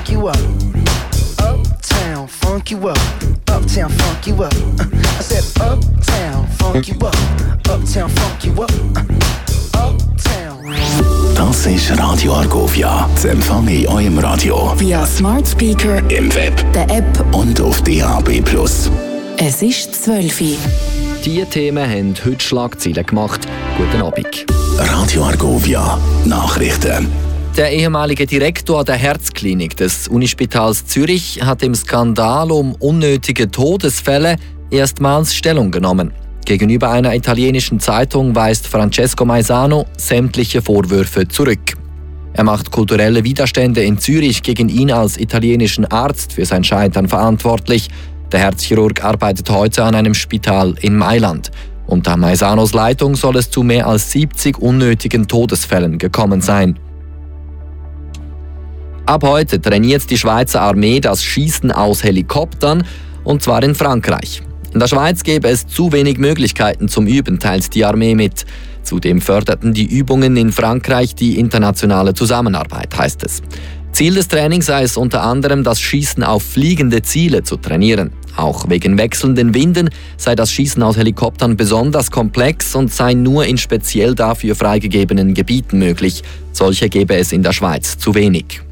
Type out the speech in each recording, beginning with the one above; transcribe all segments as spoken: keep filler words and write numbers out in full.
You up, uptown, funk you up, uptown, funk you up. Uh, I said uptown, funk you up, uptown, funk you up, uh, uptown. Das ist Radio Argovia. Das empfange ich in eurem Radio via Smart Speaker, im Web, der App und auf D A B plus. Es ist zwölf Uhr. Diese Themen haben heute Schlagzeilen gemacht. Guten Abend. Radio Argovia Nachrichten. Der ehemalige Direktor der Herzklinik des Unispitals Zürich hat im Skandal um unnötige Todesfälle erstmals Stellung genommen. Gegenüber einer italienischen Zeitung weist Francesco Maisano sämtliche Vorwürfe zurück. Er macht kulturelle Widerstände in Zürich gegen ihn als italienischen Arzt für sein Scheitern verantwortlich. Der Herzchirurg arbeitet heute an einem Spital in Mailand. Unter Maisanos Leitung soll es zu mehr als siebzig unnötigen Todesfällen gekommen sein. Ab heute trainiert die Schweizer Armee das Schießen aus Helikoptern, und zwar in Frankreich. In der Schweiz gäbe es zu wenig Möglichkeiten zum Üben, teilt die Armee mit. Zudem förderten die Übungen in Frankreich die internationale Zusammenarbeit, heißt es. Ziel des Trainings sei es unter anderem, das Schießen auf fliegende Ziele zu trainieren. Auch wegen wechselnden Winden sei das Schießen aus Helikoptern besonders komplex und sei nur in speziell dafür freigegebenen Gebieten möglich. Solche gäbe es in der Schweiz zu wenig.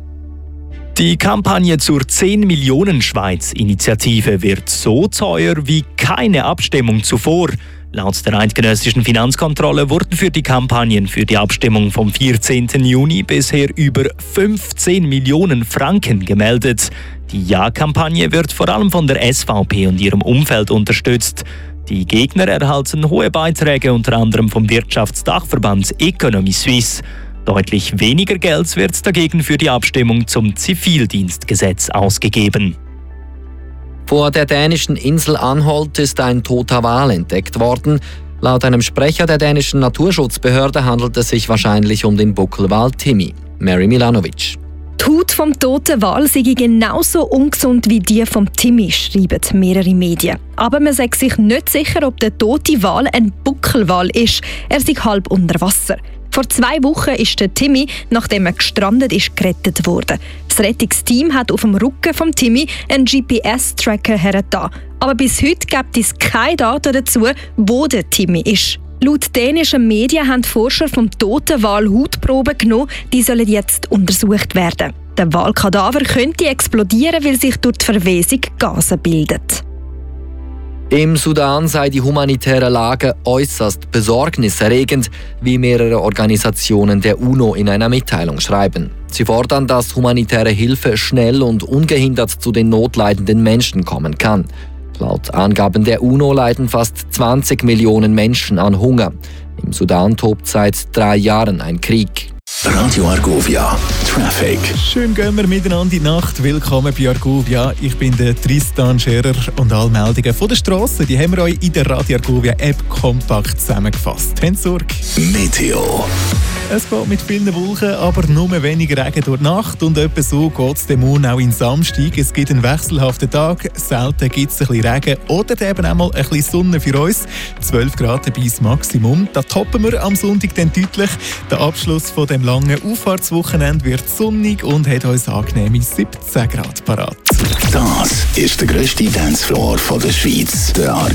Die Kampagne zur zehn-Millionen-Schweiz-Initiative wird so teuer wie keine Abstimmung zuvor. Laut der eidgenössischen Finanzkontrolle wurden für die Kampagnen für die Abstimmung vom vierzehnten Juni bisher über fünfzehn Millionen Franken gemeldet. Die Ja-Kampagne wird vor allem von der S V P und ihrem Umfeld unterstützt. Die Gegner erhalten hohe Beiträge, unter anderem vom Wirtschaftsdachverband Economy Suisse. Deutlich weniger Geld wird dagegen für die Abstimmung zum Zivildienstgesetz ausgegeben. Vor der dänischen Insel Anholt ist ein toter Wal entdeckt worden. Laut einem Sprecher der dänischen Naturschutzbehörde handelt es sich wahrscheinlich um den Buckelwal Timmy. Mary Milanovic. Die Haut vom toten Wal sei genauso ungesund wie die vom Timmy, schreiben mehrere Medien. Aber man sagt sich nicht sicher, ob der tote Wal ein Buckelwal ist. Er sei halb unter Wasser. Vor zwei Wochen ist der Timmy, nachdem er gestrandet ist, gerettet worden. Das Rettungsteam hat auf dem Rücken vom Timmy einen G P S-Tracker hergetan. Aber bis heute gibt es keine Daten dazu, wo der Timmy ist. Laut dänischen Medien haben die Forscher vom toten Wal Hautproben genommen, die sollen jetzt untersucht werden. Der Walkadaver könnte explodieren, weil sich durch die Verwesung Gase bildet. Im Sudan sei die humanitäre Lage äußerst besorgniserregend, wie mehrere Organisationen der UNO in einer Mitteilung schreiben. Sie fordern, dass humanitäre Hilfe schnell und ungehindert zu den notleidenden Menschen kommen kann. Laut Angaben der UNO leiden fast zwanzig Millionen Menschen an Hunger. Im Sudan tobt seit drei Jahren ein Krieg. Radio Argovia Traffic. Schön gehen wir miteinander in die Nacht. Willkommen bei Argovia. Ich bin der Tristan Scherer und alle Meldungen von der Strasse, die haben wir euch in der Radio Argovia App kompakt zusammengefasst. Habt Sorge. Meteo. Es geht mit vielen Wolken, aber nur weniger Regen durch die Nacht. Und etwa so geht es dem Morgen auch in Samstag. Es gibt einen wechselhaften Tag. Selten gibt es ein bisschen Regen oder eben auch mal ein bisschen Sonne für uns. zwölf Grad bis Maximum. Da toppen wir am Sonntag dann deutlich. Der Abschluss von dem langen Auffahrtswochenende wird sonnig und hat uns angenehme siebzehn Grad parat. Das ist der grösste Dancefloor der Schweiz, der